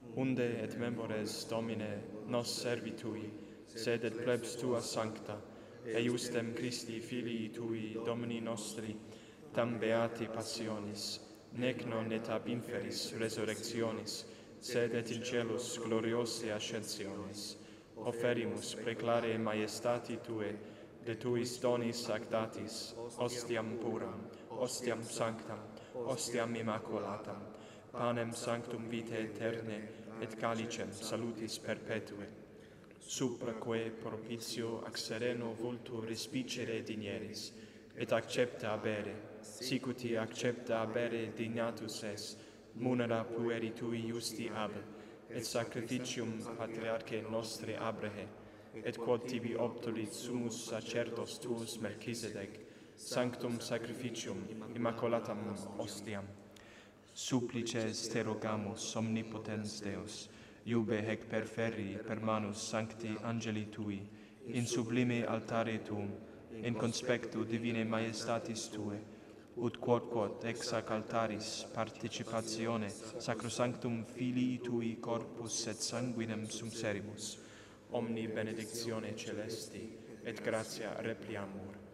unde et memores Domine nos servitui, sed et plebs tua sancta, eiustem Christi Filii tui Domini nostri, tam beati passionis, nec non et ab inferis resurrectionis, sed et in celus gloriose ascensionis. Oferimus preclare maiestati Tue, de Tuis donis ac datis, ostiam puram, ostiam sanctam, ostiam immaculatam, panem sanctum vitae aeterne, et calicem salutis perpetue, supraque propitio ac sereno vultu respicere digneris, et accepta abere, sicuti accepta abere dignatus es, munera pueri Tui justi ab, et sacrificium patriarche nostre Abrahe, et quod tibi obtulit sumus sacerdos tuus Melchisedec, sanctum sacrificium immaculatam ostiam. Supplices te rogamus, omnipotens Deus, iube hec perferri per manus sancti angeli Tui, in sublime altare Tuum, in conspectu divinae maiestatis Tue, ut quod ex ac altaris participatione sacrosanctum Filii Tui corpus et sanguinem sumserimus, omni benedictione celesti, et gratia repliamur,